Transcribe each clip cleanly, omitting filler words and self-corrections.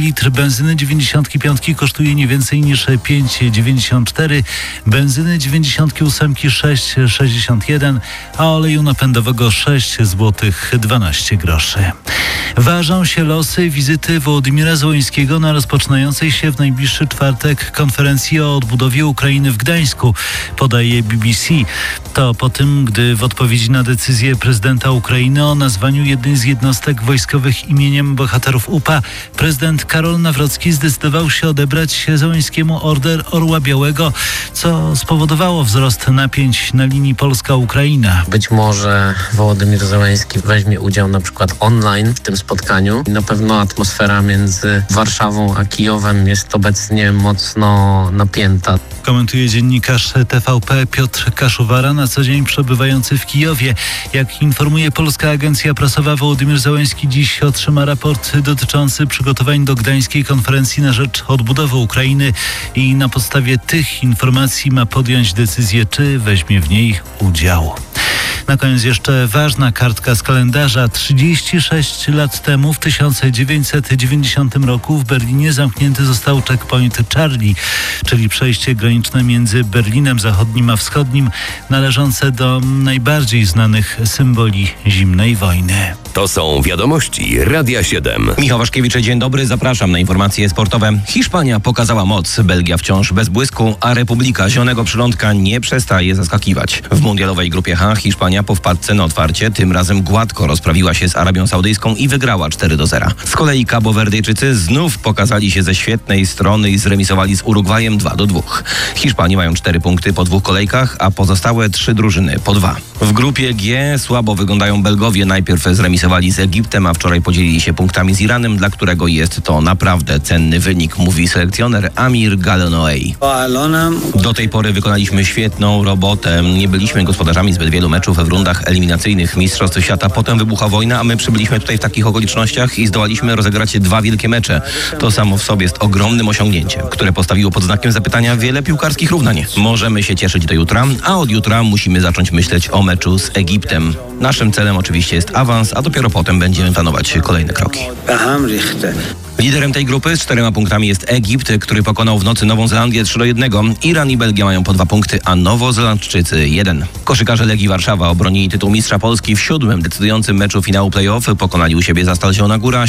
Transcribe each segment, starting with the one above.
litr benzyny 95 kosztuje nie więcej niż 5,94, benzyny 98 6,61, a oleju napędowego 6 zł 12 groszy. Ważą się losy wizyty Wołodymyra Zełenskiego na rozpoczynającej się w najbliższy czwartek konferencji o odbudowie Ukrainy w Gdańsku, podaje BBC. To po tym, gdy w odpowiedzi na decyzję prezydenta Ukrainy o nazwaniu jednej z jednostek wojskowych imieniem bohaterów UPA, prezydent Karol Nawrocki zdecydował się odebrać Zełenskiemu Order Orła Białego, co spowodowało wzrost napięć na linii Polska-Ukraina. Być może Wołodymyr Zełenski weźmie udział na przykład online w tym spotkaniu. Na pewno atmosfera między Warszawą a Kijowem jest obecnie mocno napięta. Komentuje dziennikarz TVP Piotr Kaszuwara, na co dzień przebywający w Kijowie. Jak informuje polska agencja prasowa, Wołodymyr Zełenski dziś otrzyma raport dotyczący przygotowań do gdańskiej konferencji na rzecz odbudowy Ukrainy i na podstawie tych informacji ma podjąć decyzję, czy weźmie w niej udział. Na koniec jeszcze ważna kartka z kalendarza. 36 lat temu, w 1990 roku w Berlinie zamknięty został checkpoint Charlie, czyli przejście graniczne między Berlinem Zachodnim a Wschodnim, należące do najbardziej znanych symboli zimnej wojny. To są wiadomości Radia 7. Michał Waszkiewicz, dzień dobry, zapraszam na informacje sportowe. Hiszpania pokazała moc, Belgia wciąż bez błysku, a Republika Zielonego Przylądka nie przestaje zaskakiwać. W mundialowej grupie H Hiszpania po wpadce na otwarcie tym razem gładko rozprawiła się z Arabią Saudyjską i wygrała 4-0. Z kolei Kabowerdyjczycy znów pokazali się ze świetnej strony i zremisowali z Urugwajem 2-2. Hiszpanie mają 4 punkty po 2 kolejkach, a pozostałe 3 drużyny po 2. W grupie G słabo wyglądają Belgowie. Najpierw zremisowali z Egiptem, a wczoraj podzielili się punktami z Iranem, dla którego jest to naprawdę cenny wynik, mówi selekcjoner Amir Galenoei. Do tej pory wykonaliśmy świetną robotę. Nie byliśmy gospodarzami zbyt wielu meczów w rundach eliminacyjnych Mistrzostw Świata. Potem wybuchła wojna, a my przybyliśmy tutaj w takich okolicznościach i zdołaliśmy rozegrać 2 wielkie mecze. To samo w sobie jest ogromnym osiągnięciem, które postawiło pod znakiem zapytania wiele piłkarskich równań. Możemy się cieszyć do jutra, a od jutra musimy zacząć myśleć o meczu z Egiptem. Naszym celem oczywiście jest awans, a dopiero potem będziemy planować kolejne kroki. Liderem tej grupy z 4 punktami jest Egipt, który pokonał w nocy Nową Zelandię 3-1. Iran i Belgia mają po 2 punkty, a Nowozelandczycy 1. Koszykarze Legii Warszawa obronili tytuł mistrza Polski w 7. decydującym meczu finału play-off. Pokonali u siebie Zastal Zielona Góra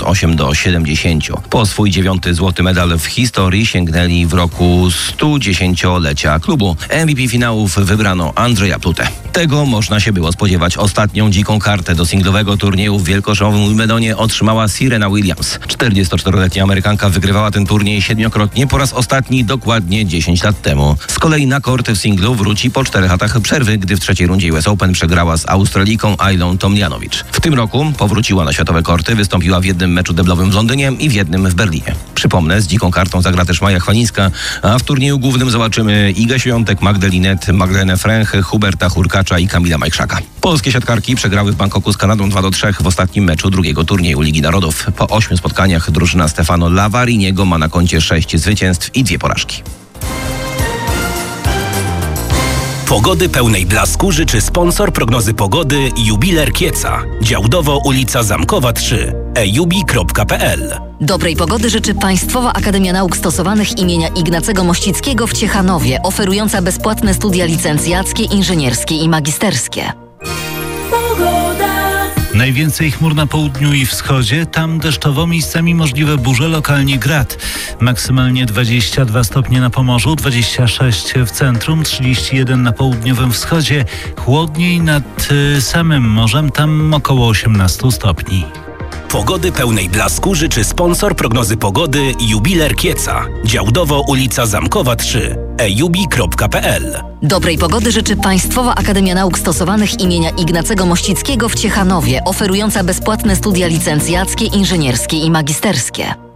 78-70. Po swój 9. złoty medal w historii sięgnęli w roku 110-lecia klubu. MVP finałów wybrano Andrzeja Plutę. Tego można się było spodziewać. Ostatnią dziką kartę do singlowego turnieju w wielkoszowym Wimbledonie otrzymała Serena Williams. 44-letnia Amerykanka wygrywała ten turniej 7-krotnie, po raz ostatni dokładnie 10 lat temu. Z kolei na korty w singlu wróci po 4 latach przerwy, gdy w 3. rundzie US Open przegrała z Australijką Ailą Tomljanovic. W tym roku powróciła na światowe korty, wystąpiła w jednym meczu deblowym w Londynie i w jednym w Berlinie. Przypomnę, z dziką kartą zagra też Maja Chwalińska, a w turnieju głównym zobaczymy Igę Świątek, Magdalinę Magdalenę Fręch, Huberta Hurkacza i Kamila Majchrzaka. Polskie siatkarki przegrały w Bangkoku z Kanadą 2-3 w ostatnim meczu drugiego turnieju Ligi Narodów. Po 8 spotkaniach drużyna Stefano Lavariniego ma na koncie 6 zwycięstw i 2 porażki. Pogody pełnej blasku życzy sponsor prognozy pogody Jubiler Kieca. Działdowo ulica Zamkowa 3. ejubi.pl. Dobrej pogody życzy Państwowa Akademia Nauk Stosowanych imienia Ignacego Mościckiego w Ciechanowie, oferująca bezpłatne studia licencjackie, inżynierskie i magisterskie. Najwięcej chmur na południu i wschodzie, tam deszczowo, miejscami możliwe burze, lokalnie grad. Maksymalnie 22 stopnie na Pomorzu, 26 w centrum, 31 na południowym wschodzie. Chłodniej nad samym morzem, tam około 18 stopni. Pogody pełnej blasku życzy sponsor prognozy pogody Jubiler Kieca. Działdowo ulica Zamkowa 3. ejubi.pl. Dobrej pogody życzy Państwowa Akademia Nauk Stosowanych imienia Ignacego Mościckiego w Ciechanowie, oferująca bezpłatne studia licencjackie, inżynierskie i magisterskie.